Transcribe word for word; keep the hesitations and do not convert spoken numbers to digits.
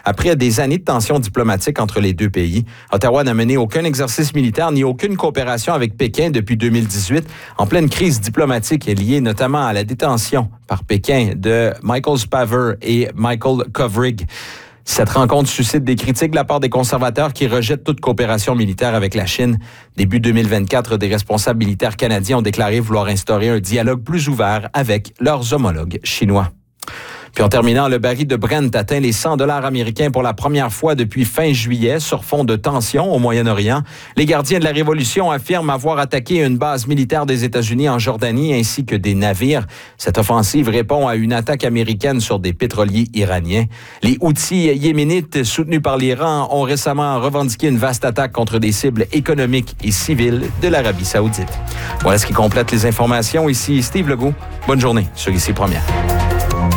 après des années de tensions diplomatiques entre les deux pays. Ottawa n'a mené aucun exercice militaire ni aucune coopération avec Pékin depuis deux mille dix-huit, en pleine crise diplomatique liée notamment à la détention par Pékin de Michael Spavor et Michael Kovrig. Cette rencontre suscite des critiques de la part des conservateurs qui rejettent toute coopération militaire avec la Chine. Début deux mille vingt-quatre, des responsables militaires canadiens ont déclaré vouloir instaurer un dialogue plus ouvert avec leurs homologues chinois. Puis en terminant, le baril de Brent atteint les cent dollars américains pour la première fois depuis fin juillet sur fond de tensions au Moyen-Orient. Les gardiens de la Révolution affirment avoir attaqué une base militaire des États-Unis en Jordanie ainsi que des navires. Cette offensive répond à une attaque américaine sur des pétroliers iraniens. Les Houthis yéménites soutenus par l'Iran ont récemment revendiqué une vaste attaque contre des cibles économiques et civiles de l'Arabie saoudite. Voilà ce qui complète les informations. Ici Steve Legault. Bonne journée sur Ici Première.